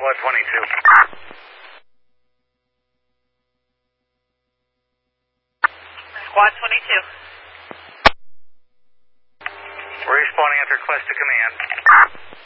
Squad 22. Squad 22. We're responding after request to command.